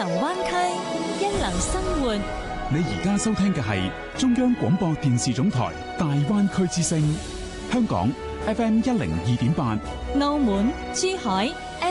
流灣區，一流生活。 你而家收聽嘅係中央廣播電視總台大灣區之聲，香港 FM 102.8， 澳門、珠海